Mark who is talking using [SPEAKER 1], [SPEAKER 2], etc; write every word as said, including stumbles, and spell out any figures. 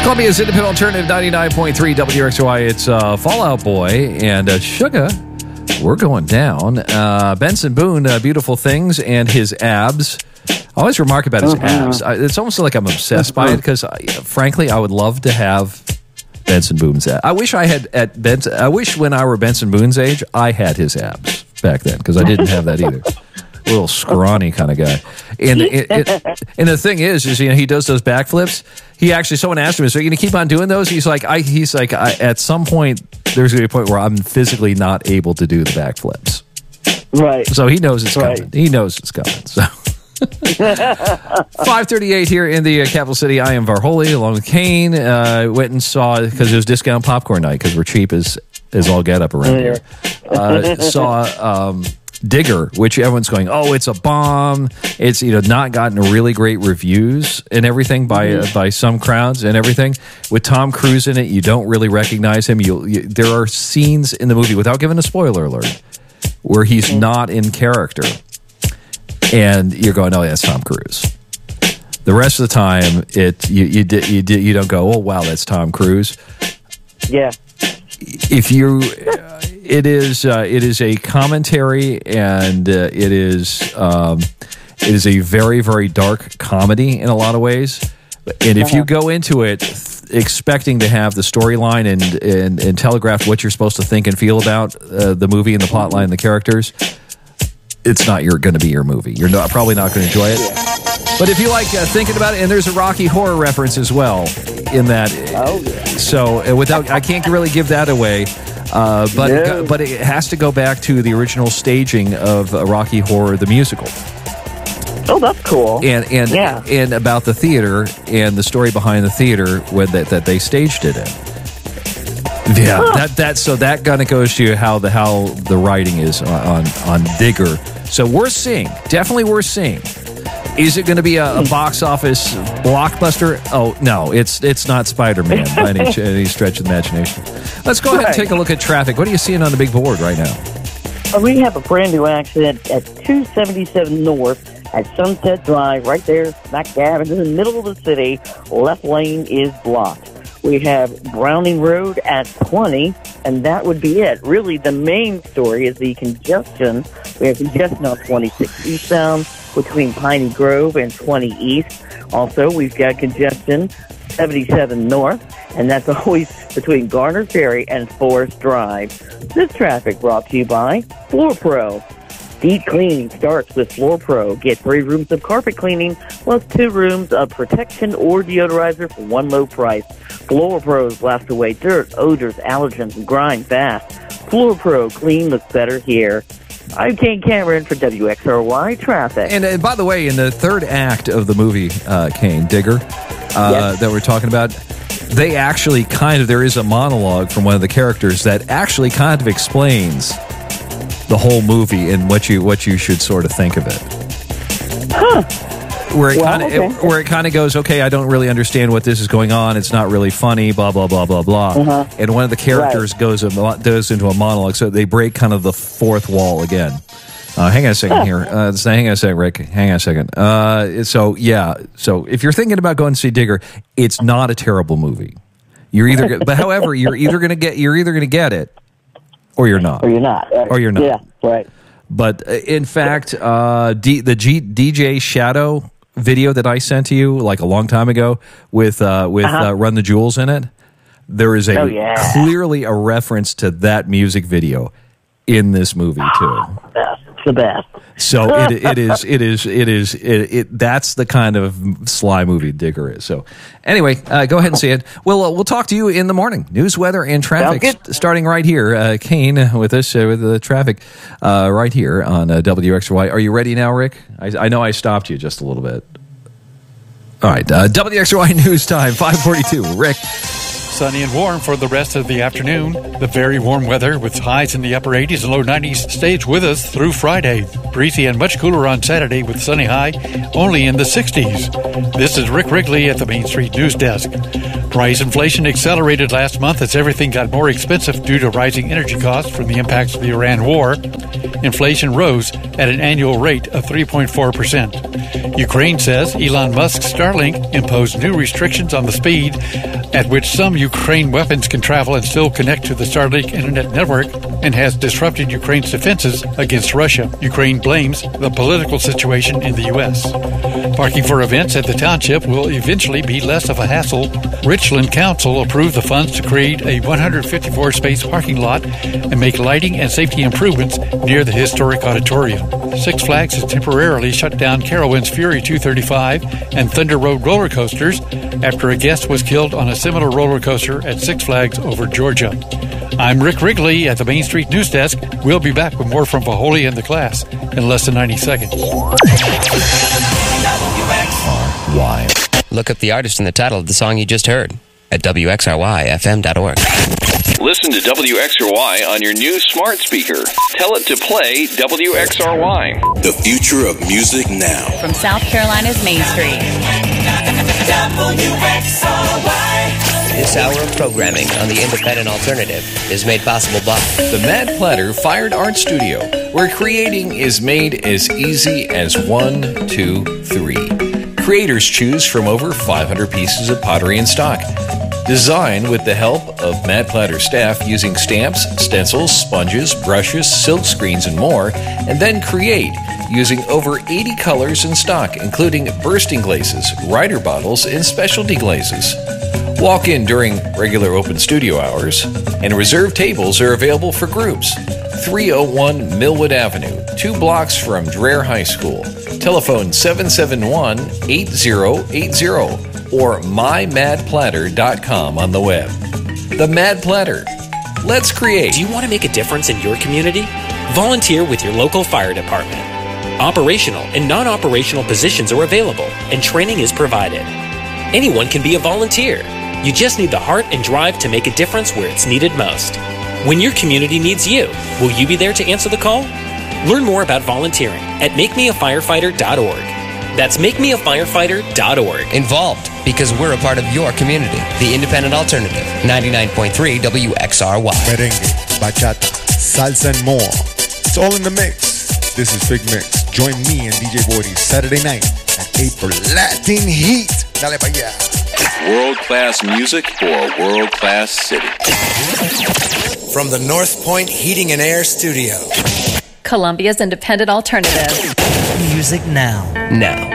[SPEAKER 1] Columbia's Independent Alternative ninety-nine point three W X Y. It's uh, Fallout Boy and uh, Sugar. We're going down. Uh, Benson Boone, uh, Beautiful Things, and his abs. I always remark about his uh-huh. abs. I, it's almost like I'm obsessed uh-huh. by it because, frankly, I would love to have Benson Boone's abs. I wish I had at Benson. I wish when I were Benson Boone's age, I had his abs back then because I didn't have that either. A little scrawny kind of guy. And it, it, and the thing is, is you know he does those backflips. He actually, someone asked him, "So are you going to keep on doing those?" He's like, "I." He's like, I, "At some point, there's going to be a point where I'm physically not able to do the backflips."
[SPEAKER 2] Right.
[SPEAKER 1] So he knows it's
[SPEAKER 2] right.
[SPEAKER 1] coming. He knows it's coming. So. five thirty-eight here in the uh, capital city. I am Varholi along with Kane. Uh, went and saw because it was discount popcorn night because we're cheap as as all get up around here. Uh, saw. Um, Digger, which everyone's going, oh, it's a bomb. It's you know not gotten really great reviews and everything by uh, by some crowds and everything. With Tom Cruise in it, you don't really recognize him. You, you there are scenes in the movie, without giving a spoiler alert, where he's not in character, and you're going, oh, yeah, that's Tom Cruise. The rest of the time, it you you you, you, you don't go, oh, wow, that's Tom Cruise.
[SPEAKER 2] Yeah.
[SPEAKER 1] If you. Uh, It is uh, it is a commentary, and uh, it is um, it is a very very dark comedy in a lot of ways. And if you go into it th- expecting to have the storyline and, and and telegraph what you're supposed to think and feel about uh, the movie and the plot line and the characters, it's not you're going to be your movie. You're not, probably not going to enjoy it. But if you like uh, thinking about it, and there's a Rocky Horror reference as well in that.
[SPEAKER 2] Oh, yeah.
[SPEAKER 1] So uh, without I can't really give that away. Uh, but
[SPEAKER 2] yeah.
[SPEAKER 1] but it has to go back to the original staging of uh, Rocky Horror the musical.
[SPEAKER 2] Oh, that's cool.
[SPEAKER 1] And and
[SPEAKER 2] yeah.
[SPEAKER 1] and about the theater and the story behind the theater when that, that they staged it in. Yeah, huh. that that so that kind of goes to how the how the writing is on on Digger. So we're seeing, definitely we're seeing. Is it going to be a, a box office blockbuster? Oh, no, it's it's not Spider-Man by any, any stretch of the imagination. Let's go ahead and take a look at traffic. What are you seeing on the big board right now?
[SPEAKER 2] We have a brand new accident at two seventy-seven North at Sunset Drive, right there, smack dab in the middle of the city. Left lane is blocked. We have Browning Road at twenty, and that would be it. Really, the main story is the congestion. We have congestion on twenty-six eastbound between Piney Grove and twenty East. Also, we've got congestion seventy-seven North, and that's always between Garner Ferry and Forest Drive. This traffic brought to you by Floor Pro. Deep cleaning starts with Floor Pro. Get three rooms of carpet cleaning plus two rooms of protection or deodorizer for one low price. Floor Pro's blast away dirt, odors, allergens, and grind fast. Floor Pro, clean looks better here. I'm Kane Cameron for W X R Y Traffic.
[SPEAKER 1] And uh, by the way, in the third act of the movie, uh, Kane, Digger, uh, yes. that we're talking about, they actually kind of, there is a monologue from one of the characters that actually kind of explains the whole movie and what you what you should sort of think of it.
[SPEAKER 2] Huh.
[SPEAKER 1] Where it
[SPEAKER 2] well,
[SPEAKER 1] kind of
[SPEAKER 2] okay.
[SPEAKER 1] it, where it kind of goes, okay, I don't really understand what this is going on. It's not really funny. Blah blah blah blah blah.
[SPEAKER 2] Uh-huh.
[SPEAKER 1] And one of the characters
[SPEAKER 2] right.
[SPEAKER 1] goes goes into a monologue, so they break kind of the fourth wall again. Uh, hang on a second here. Uh, so hang on a second, Rick. Hang on a second. Uh, so yeah. So if you're thinking about going to see Digger, it's not a terrible movie. You're either, but however, you're either gonna get you're either gonna get it, or you're not.
[SPEAKER 2] Or you're not. Right.
[SPEAKER 1] Or you're not.
[SPEAKER 2] Yeah. Right.
[SPEAKER 1] But uh, in fact, uh, D, the G, D J Shadow video that I sent to you like a long time ago with uh, with
[SPEAKER 2] uh-huh.
[SPEAKER 1] uh, Run the Jewels in it, there is a
[SPEAKER 2] oh, yeah.
[SPEAKER 1] clearly a reference to that music video in this movie too.
[SPEAKER 2] It's the best.
[SPEAKER 1] So it, it is it is it is it, it that's the kind of sly movie Digger is. So anyway, uh, go ahead and see it. We'll uh, we'll talk to you in the morning. News, weather, and traffic st- starting right here. Uh, Kane with us uh, with the traffic uh, right here on uh, W X R Y. Are you ready now, Rick? I, I know I stopped you just a little bit. All right, uh, W X R Y news time five forty-two. Rick.
[SPEAKER 3] Sunny and warm for the rest of the afternoon. The very warm weather with highs in the upper eighties and low nineties stays with us through Friday. Breezy and much cooler on Saturday with sunny high only in the sixties. This is Rick Wrigley at the Main Street News Desk. Price inflation accelerated last month as everything got more expensive due to rising energy costs from the impacts of the Iran war. Inflation rose at an annual rate of three point four percent. Ukraine says Elon Musk's Starlink imposed new restrictions on the speed at which some Ukraine weapons can travel and still connect to the Starlink internet network, and has disrupted Ukraine's defenses against Russia. Ukraine blames the political situation in the U S. Parking for events at the township will eventually be less of a hassle. Richland Council approved the funds to create a one hundred fifty-four space parking lot and make lighting and safety improvements near the historic auditorium. Six Flags has temporarily shut down Carowinds Fury two thirty-five and Thunder Road roller coasters after a guest was killed on a similar roller coaster at Six Flags over Georgia. I'm Rick Wrigley at the Main Street News Desk. We'll be back with more from Faholi and the class in less than ninety seconds.
[SPEAKER 1] Why?
[SPEAKER 4] Look up the artist and the title of the song you just heard at W X R Y F M dot org.
[SPEAKER 5] Listen to W X R Y on your new smart speaker. Tell it to play W X R Y.
[SPEAKER 6] The future of music now.
[SPEAKER 7] From South Carolina's Main Street. W X R Y.
[SPEAKER 4] This hour of programming on the Independent Alternative is made possible by
[SPEAKER 1] The Mad Platter Fine Art Studio, where creating is made as easy as one, two, three. Creators choose from over five hundred pieces of pottery in stock. Design with the help of Mad Platter staff using stamps, stencils, sponges, brushes, silk screens, and more, and then create using over eighty colors in stock, including bursting glazes, rider bottles, and specialty glazes. Walk in during regular open studio hours, and reserved tables are available for groups. three oh one Millwood Avenue, two blocks from Dreher High School. Telephone seven seven one, eight zero eight zero or my mad platter dot com on the web. The Mad Platter. Let's create.
[SPEAKER 8] Do you want to make a difference in your community? Volunteer with your local fire department. Operational and non-operational positions are available, and training is provided. Anyone can be a volunteer. You just need the heart and drive to make a difference where it's needed most. When your community needs you, will you be there to answer the call? Learn more about volunteering at make me a firefighter dot org. That's make me a firefighter dot org.
[SPEAKER 4] Involved because we're a part of your community. The Independent Alternative, ninety-nine point three W X R Y.
[SPEAKER 9] Merengue, bachata, salsa, and more. It's all in the mix. This is Big Mix. Join me and D J Boydie Saturday night at eight for Latin Heat. Dale pa' allá.
[SPEAKER 5] World-class music for a world-class city.
[SPEAKER 10] From the North Point Heating and Air Studio.
[SPEAKER 7] Columbia's Independent Alternative.
[SPEAKER 10] Music now.
[SPEAKER 4] Now.